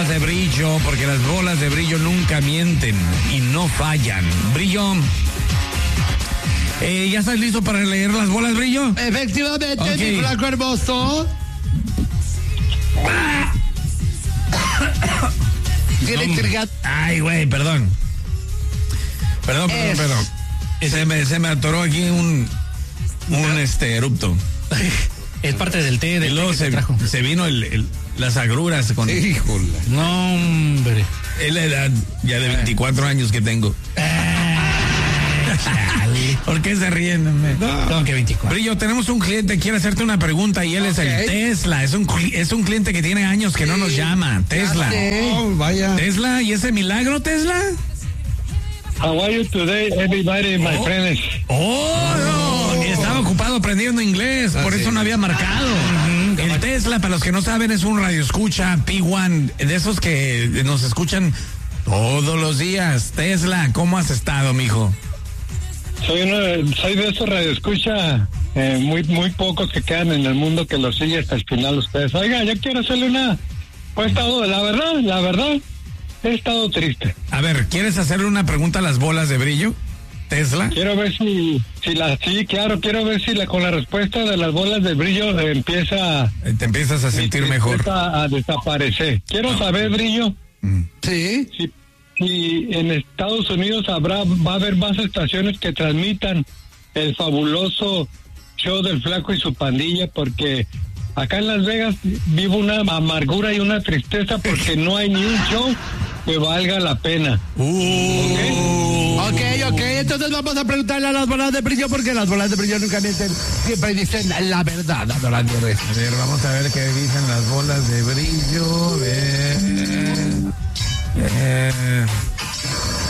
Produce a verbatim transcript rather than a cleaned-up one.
bolas de brillo, porque las bolas de brillo nunca mienten y no fallan. Brillo, eh, ¿ya estás listo para leer las bolas, Brillo? Efectivamente, Okay. mi flaco hermoso. Tiene No, intriga. Ay, güey, perdón. Perdón, perdón, Es- perdón. Se me, se me atoró aquí un, un este erupto. Es parte del té, Y del té luego que se, te trajo. se vino el, el- las agruras con Híjole. No, hombre. es la edad ya de veinticuatro años que tengo. ¿Por qué se ríen? hombre? No, que veinticuatro. Brillo, tenemos un cliente que quiere hacerte una pregunta y él es el Ok. Tesla. Es un, cli- es un cliente que tiene años que no nos llama. Tesla. Oh, vaya. Tesla, ¿y ese milagro, Tesla? How are you today, everybody, my Oh. friends? Oh, no, estaba ocupado aprendiendo inglés, por Ah, eso sí. no había marcado. El Tesla, para los que no saben, es un radioescucha P uno, de esos que nos escuchan todos los días. Tesla, ¿cómo has estado, mijo? Soy uno de, soy de esos radioescucha eh, muy muy pocos que quedan en el mundo que lo sigue hasta el final ustedes. Oiga, yo quiero hacerle una... Pues he estado, la verdad, la verdad, he estado triste. A ver, ¿quieres hacerle una pregunta a las bolas de brillo, Tesla? Quiero ver si, si la, sí, claro, quiero ver si la con la respuesta de las bolas de brillo eh, empieza, Eh, Te empiezas a sentir mejor. empieza a desaparecer. Quiero No. saber, brillo, Sí. si, si en Estados Unidos habrá, va a haber más estaciones que transmitan el fabuloso show del Flaco y su pandilla, porque acá en Las Vegas vivo una amargura y una tristeza porque no hay ni un show que valga la pena. Uh, Ok, ok, entonces vamos a preguntarle a las bolas de brillo porque las bolas de brillo nunca mienten, siempre dicen la verdad, Adorando Reyes. A ver, vamos a ver qué dicen las bolas de brillo. A ver. Eh,